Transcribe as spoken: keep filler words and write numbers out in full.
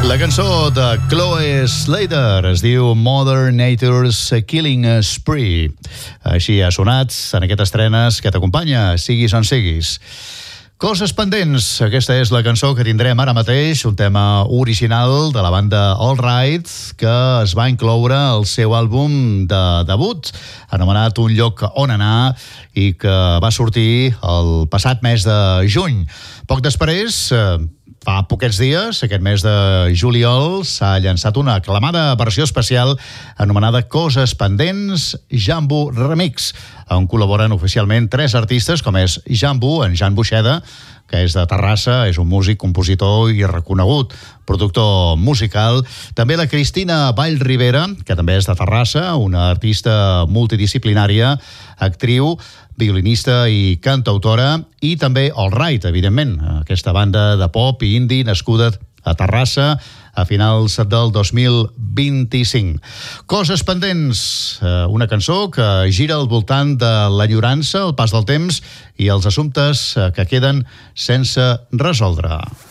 La cançó de Chloe Slater es diu Mother Nature's Killing Spree. Així ha sonat en aquestes estrenes que t'acompanya, siguis on siguis. Coses pendents, aquesta és la cançó que tindrem ara mateix, un tema original de la banda All Right, que es va incloure al seu àlbum de debut, anomenat Un lloc on anar, i que va sortir el passat mes de juny. Poc després, fa poquets dies, aquest mes de juliol, s'ha llançat una aclamada versió especial anomenada Coses pendents, Jambu Remix, on col·laboren oficialment tres artistes, com és Jambu, en Jan Buixeda, que és de Terrassa, és un músic, compositor i reconegut productor musical. També la Cristina Vallribera, que també és de Terrassa, una artista multidisciplinària, actriu, violinista i cantautora, i també All Right, evidentment, aquesta banda de pop i indie nascuda a Terrassa a finals del dos mil vint-i-cinc. Coses pendents, una cançó que gira al voltant de l'enyorança, el pas del temps i els assumptes que queden sense resoldre.